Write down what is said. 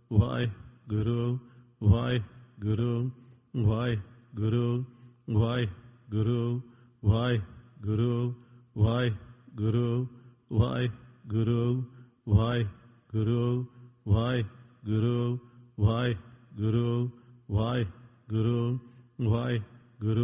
Vaheguru, Vaheguru, Vaheguru, Vaheguru, Vaheguru, Vaheguru, Vaheguru, Vaheguru, Vaheguru, Vaheguru, Vaheguru, Vaheguru,